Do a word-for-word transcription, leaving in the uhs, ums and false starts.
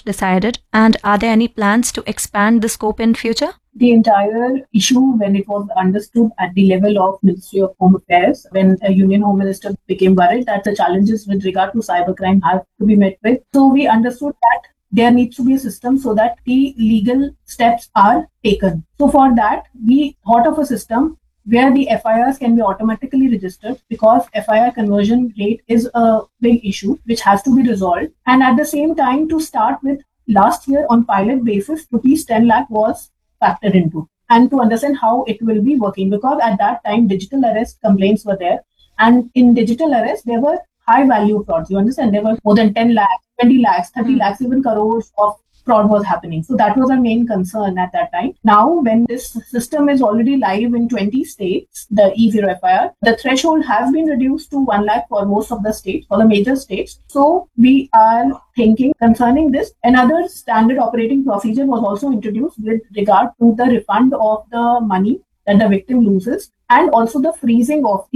Court decided, and are there any plans to expand the scope in future? The entire issue, when it was understood at the level of Ministry of Home Affairs, when a Union Home Minister became worried that the challenges with regard to cybercrime have to be met with, so we understood that there needs to be a system so that the legal steps are taken. So for that, we thought of a system where the F I Rs can be automatically registered, because F I R conversion rate is a big issue which has to be resolved. And at the same time, to start with, last year on pilot basis, rupees ten lakh was factored into, and to understand how it will be working, because at that time digital arrest complaints were there, and in digital arrest there were high value frauds. You understand, there were more than ten lakhs, twenty lakhs, thirty lakhs, even crores of fraud was happening. So that was our main concern at that time. Now, when this system is already live in twenty states, the E zero F I R, the threshold has been reduced to one lakh for most of the states, for the major states. So we are thinking concerning this. Another standard operating procedure was also introduced with regard to the refund of the money that the victim loses, and also the freezing of the